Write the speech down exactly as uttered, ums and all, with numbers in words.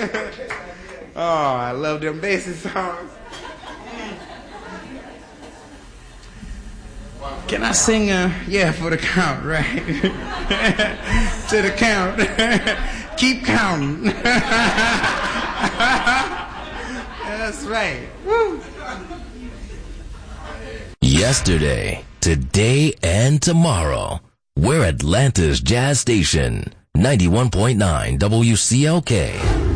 Oh, I love them basic songs. Can I sing, uh, yeah, for the count, right? To the count. Keep counting. That's right. Woo. Yesterday, today, and tomorrow. We're Atlanta's Jazz Station, ninety-one point nine W C L K.